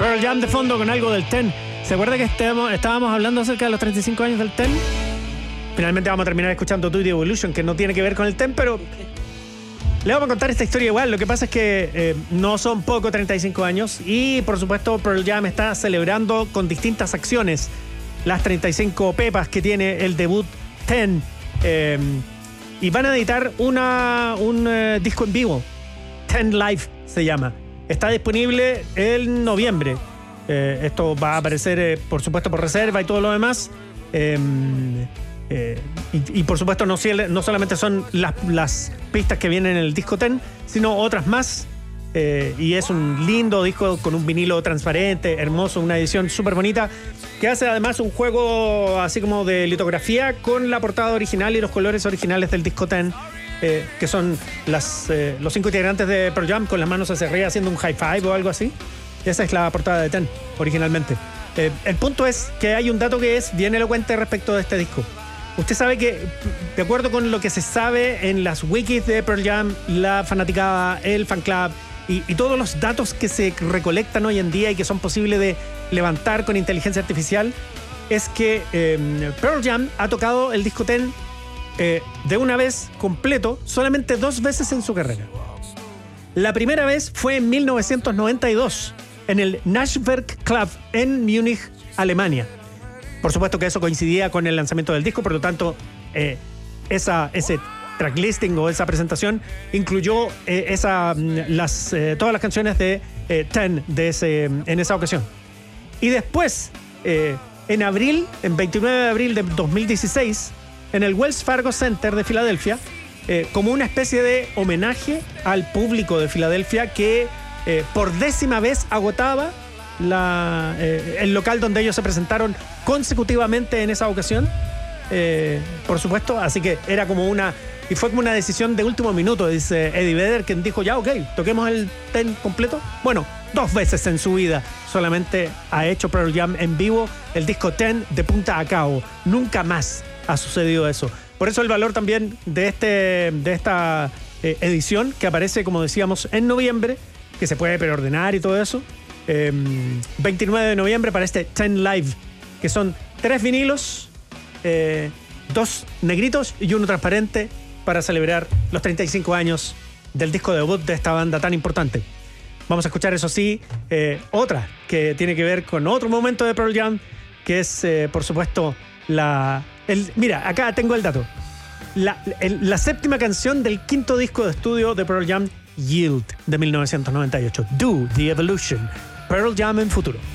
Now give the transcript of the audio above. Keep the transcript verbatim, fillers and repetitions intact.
Pearl Jam de fondo con algo del Ten. ¿Se acuerda que estábamos, estábamos hablando acerca de los treinta y cinco años del Ten? Finalmente vamos a terminar escuchando To The Evolution, que no tiene que ver con el Ten, pero le vamos a contar esta historia igual. Lo que pasa es que eh, no son poco treinta y cinco años y, por supuesto, Pearl Jam está celebrando con distintas acciones las treinta y cinco pepas que tiene el debut Ten. Eh, y van a editar una, un eh, disco en vivo. Ten Live se llama. Está disponible en noviembre. Eh, esto va a aparecer, eh, por supuesto, por reserva y todo lo demás. Eh, eh, y, y, por supuesto, no, no solamente son las, las pistas que vienen en el disco Ten, sino otras más. Eh, y es un lindo disco con un vinilo transparente, hermoso, una edición súper bonita, que hace además un juego así como de litografía con la portada original y los colores originales del disco Ten. Eh, que son las, eh, los cinco integrantes de Pearl Jam con las manos hacia arriba haciendo un high five o algo así. Esa es la portada de Ten, originalmente. Eh, el punto es que hay un dato que es bien elocuente respecto de este disco. Usted sabe que, de acuerdo con lo que se sabe en las wikis de Pearl Jam, la fanaticada, el fan club y, y todos los datos que se recolectan hoy en día y que son posibles de levantar con inteligencia artificial, es que eh, Pearl Jam ha tocado el disco Ten Eh, de una vez completo solamente dos veces en su carrera. La primera vez fue en mil novecientos noventa y dos en el Nashwerk Club en Múnich, Alemania. Por supuesto que eso coincidía con el lanzamiento del disco, por lo tanto eh, esa, ese tracklisting o esa presentación incluyó eh, esa, las, eh, todas las canciones de eh, Ten de ese, en esa ocasión. Y después eh, en abril, en veintinueve de abril de dos mil dieciséis, en el Wells Fargo Center de Filadelfia, eh, como una especie de homenaje al público de Filadelfia que eh, por décima vez agotaba la, eh, el local donde ellos se presentaron consecutivamente en esa ocasión, eh, por supuesto, así que era como una, y fue como una decisión de último minuto, dice Eddie Vedder, quien dijo, ya, ok, toquemos el Ten completo. Bueno, dos veces en su vida solamente ha hecho Pearl Jam en vivo el disco Ten de punta a cabo, nunca más ha sucedido eso. Por eso el valor también de, este, de esta eh, edición que aparece, como decíamos, en noviembre, que se puede preordenar y todo eso. Eh, veintinueve de noviembre para este Ten Live, que son tres vinilos, eh, dos negritos y uno transparente para celebrar los treinta y cinco años del disco debut de esta banda tan importante. Vamos a escuchar, eso sí, eh, otra que tiene que ver con otro momento de Pearl Jam, que es, eh, por supuesto, la... El, mira, acá tengo el dato. La, el, la séptima canción del quinto disco de estudio de Pearl Jam, Yield, de mil novecientos noventa y ocho. Do The Evolution. Pearl Jam en futuro.